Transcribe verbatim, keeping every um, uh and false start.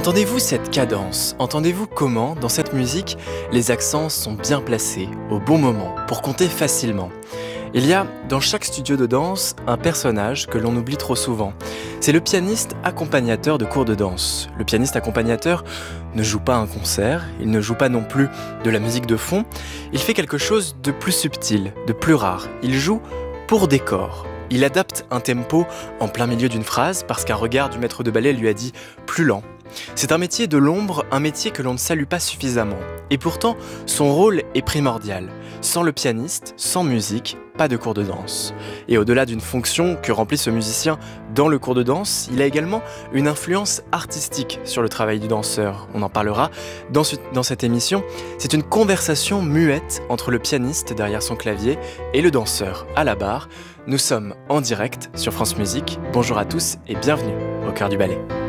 Entendez-vous cette cadence? Entendez-vous comment, dans cette musique, les accents sont bien placés, au bon moment, pour compter facilement? Il y a, dans chaque studio de danse, un personnage que l'on oublie trop souvent. C'est le pianiste accompagnateur de cours de danse. Le pianiste accompagnateur ne joue pas un concert, il ne joue pas non plus de la musique de fond, il fait quelque chose de plus subtil, de plus rare. Il joue pour décor. Il adapte un tempo en plein milieu d'une phrase parce qu'un regard du maître de ballet lui a dit « plus lent ». C'est un métier de l'ombre, un métier que l'on ne salue pas suffisamment. Et pourtant, son rôle est primordial. Sans le pianiste, sans musique, pas de cours de danse. Et au-delà d'une fonction que remplit ce musicien dans le cours de danse, il a également une influence artistique sur le travail du danseur. On en parlera dans, ce, dans cette émission. C'est une conversation muette entre le pianiste derrière son clavier et le danseur à la barre. Nous sommes en direct sur France Musique. Bonjour à tous et bienvenue au Cœur du Ballet.